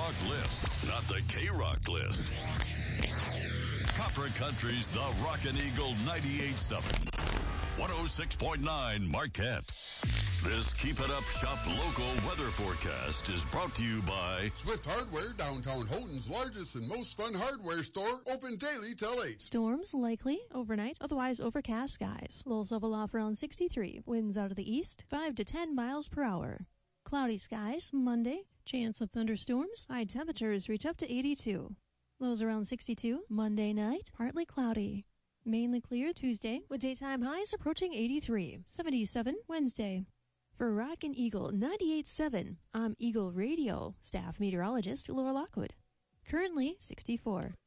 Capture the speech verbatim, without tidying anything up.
K-Rock list, not the K-Rock list. Copper Country's The Rockin' Eagle ninety-eight point seven. one oh six point nine Marquette. This Keep It Up Shop local weather forecast is brought to you by Swift Hardware, downtown Houghton's largest and most fun hardware store, open daily till eight. Storms likely overnight, otherwise overcast skies. Lows level off around sixty-three. Winds out of the east, five to ten miles per hour. Cloudy skies Monday. Chance of thunderstorms. High temperatures reach up to eighty-two. Lows around sixty-two. Monday night, partly cloudy. Mainly clear Tuesday, with daytime highs approaching eighty-three. seventy-seven Wednesday. For Rockin' Eagle ninety-eight point seven, I'm Eagle Radio staff meteorologist Laura Lockwood. Currently sixty-four.